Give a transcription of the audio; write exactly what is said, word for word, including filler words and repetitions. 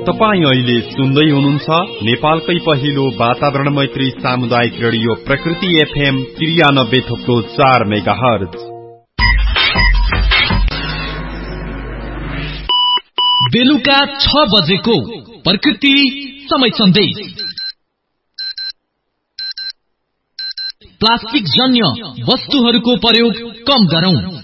तपाई अहिले सुन्दै हुनुहुन्छ नेपालकै पहिलो वातावरण मैत्री सामुदायिक रेडियो प्रकृति एफएम त्रियानब्बे थुप्रो चार मेगाहर्ज। बेलुका छ बजेको प्रकृति समय सन्देश। प्लास्टिक जन्य वस्तुहरूको प्रयोग कम गरौं।